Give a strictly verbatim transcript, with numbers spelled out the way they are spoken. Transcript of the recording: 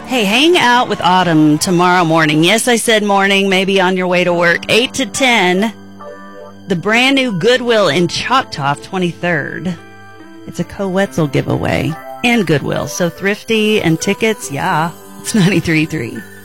Hey, hang out with Autumn tomorrow morning. Yes, I said morning, maybe on your way to work. eight to ten. The brand new Goodwill in Choctaw, twenty-third. It's a Co-Wetzel giveaway and Goodwill. So Thrifty and tickets, yeah, it's ninety-three point three.